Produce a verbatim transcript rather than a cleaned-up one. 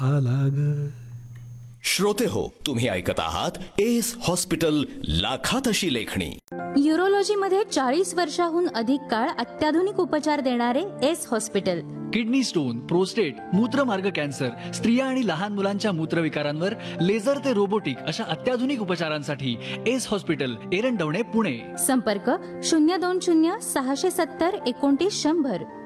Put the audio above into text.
आला ग. श्रोते हो, तुम्ही ऐकत आहात एस हॉस्पिटल लाखात अशी लेखणी. यूरोलॉजी मध्ये चाळीस वर्षाहून अधिक काळ अत्याधुनिक उपचार देणारे S hospital. Kidney stone, prostate, मूत्रमार्ग cancer, स्त्रिया आणि लहान मुलांच्या मूत्रविकारांवर लेझर ते रोबोटिक अशा अत्याधुनिक उपचारांसाठी एस हॉस्पिटल, एरंडवणे, पुणे. संपर्क शून्य दोन शून्य सहाशे सत्तर एकोणतीस शंभर.